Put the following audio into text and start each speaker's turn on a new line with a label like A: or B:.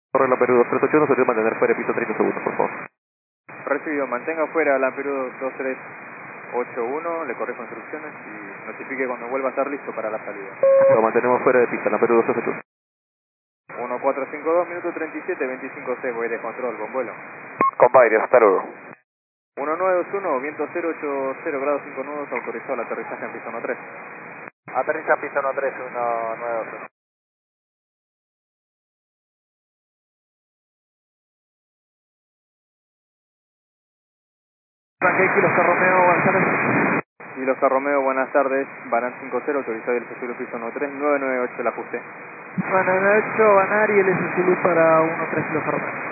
A: Corre la Perú 2381, se debe mantener fuera de piso 30 segundos, por favor.
B: Recibido, mantenga fuera la Perú 2381, le corrijo instrucciones y notifique cuando vuelva a estar listo para la salida.
A: Lo mantenemos fuera de pista, la Perú 2381.
B: 1452, minuto 37, 25C, voy de control, con vuelo.
A: Compañeros, hasta luego.
B: 1921, viento 080 grados 5 nudos, autorizado el aterrizaje en piso 13.
C: Aterriza en piso 13, 191.
A: Tranque, Kilo Oscar Romeo, buenas tardes.
B: Y los Romeo, buenas tardes, Banan 50, autorizado el Zulu piso 13, 998 el ajuste.
A: 998, Banar y el Zulu para 13 Kilo Oscar Romeo.